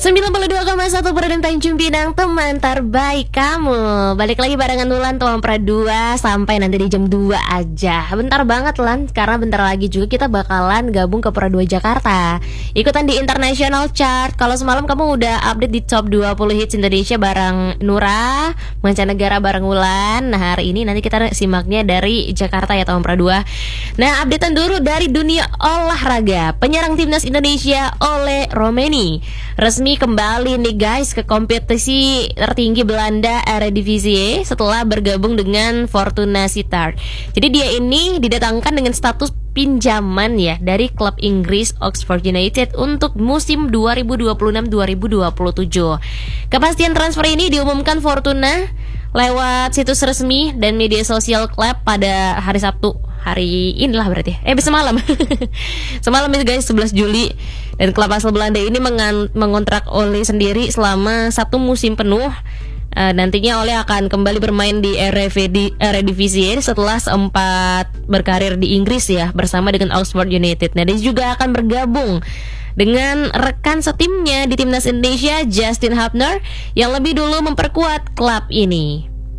92,1 Perden Tanjung Pinang, teman terbaik kamu. Balik lagi barengan Lan Tuan Pra 2 sampai nanti di jam 2 aja. Bentar banget Lan, karena bentar lagi juga kita bakalan gabung ke Pra 2 Jakarta, ikutan di International Chart. Kalau semalam kamu udah update di top 20 hits Indonesia bareng Nura, mancanegara bareng Wulan. Nah hari ini nanti kita simaknya dari Jakarta ya Tuan Pra 2. Nah updatean dulu dari dunia olahraga. Penyerang timnas Indonesia Ole Romeni resmi kembali nih guys ke kompetisi tertinggi Belanda Eredivisie setelah bergabung dengan Fortuna Sittard. Jadi dia ini didatangkan dengan status pinjaman ya dari klub Inggris Oxford United untuk musim 2026-2027. Kepastian transfer ini diumumkan Fortuna lewat situs resmi dan media sosial klub pada hari Sabtu. Hari inilah berarti semalam semalam itu guys 11 Juli. Dan klub asal Belanda ini mengontrak Ole sendiri selama 1 musim penuh. Nantinya Ole akan kembali bermain di Eredivisie setelah sempat berkarir di Inggris ya bersama dengan Oxford United. Nah dia juga akan bergabung dengan rekan setimnya di timnas Indonesia Justin Hubner yang lebih dulu memperkuat klub ini.